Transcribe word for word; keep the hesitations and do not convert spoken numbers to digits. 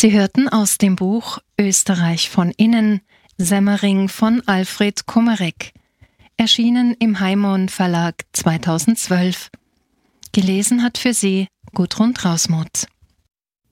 Sie hörten aus dem Buch Österreich von innen, Semmering von Alfred Komarek, erschienen im Heimon Verlag zweitausendzwölf. Gelesen hat für Sie Gudrun Trausmuth.